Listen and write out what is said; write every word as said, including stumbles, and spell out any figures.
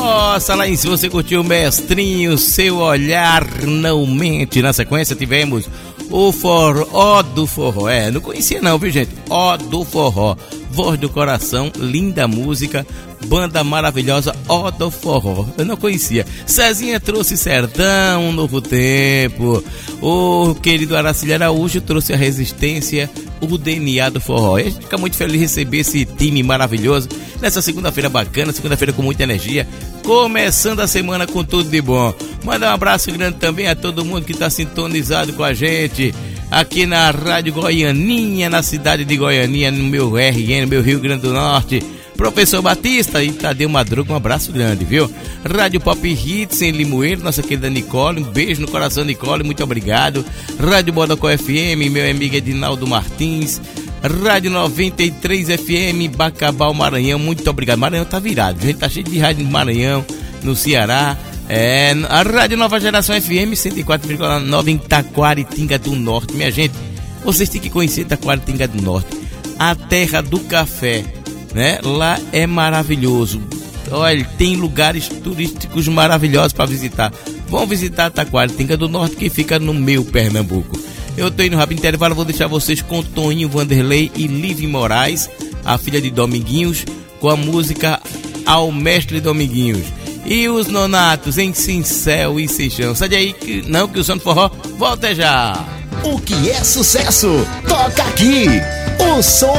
Nossa, lá em cima você curtiu o Mestrinho, Seu Olhar Não Mente. Na sequência tivemos o Forró do Forró. É, não conhecia não, viu gente? Ó do Forró, Voz do Coração, linda música, banda maravilhosa, Ó do Forró. Eu não conhecia. Cezinha trouxe Sertão, um Novo Tempo. O querido Aracílio Araújo trouxe a Resistência, o D N A do Forró. E a gente fica muito feliz de receber esse time maravilhoso nessa segunda-feira bacana, segunda-feira com muita energia, começando a semana com tudo de bom. Manda um abraço grande também a todo mundo que está sintonizado com a gente aqui na Rádio Goianinha, na cidade de Goianinha, no meu R N, no meu Rio Grande do Norte. Professor Batista e Tadeu Madruga, um abraço grande, viu? Rádio Pop Hits em Limoeiro, nossa querida Nicole, um beijo no coração, Nicole, muito obrigado. Rádio Bodocó F M, meu amigo Edinaldo Martins. Rádio noventa e três F M, Bacabal, Maranhão, muito obrigado. Maranhão tá virado, a gente tá cheio de rádio no Maranhão, no Ceará. É, a Rádio Nova Geração F M, cento e quatro vírgula nove em Taquaritinga do Norte. Minha gente, vocês têm que conhecer Taquaritinga do Norte, a terra do café, né? Lá é maravilhoso. Olha, tem lugares turísticos maravilhosos para visitar. Vão visitar Taquaritinga do Norte, que fica no meu Pernambuco. Eu tô indo rápido intervalo, vou deixar vocês com Toninho Vanderlei e Livy Moraes, a filha de Dominguinhos, com a música Ao Mestre Dominguinhos. E os Nonatos em Cincel e Seixão. Sai daí, que não, que o som do forró volta já. O que é sucesso? Toca aqui. O som